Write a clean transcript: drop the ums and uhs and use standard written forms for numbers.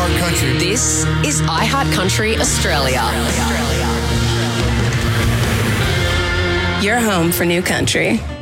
iHeart Country. This is iHeart Country Australia. Your home for new country.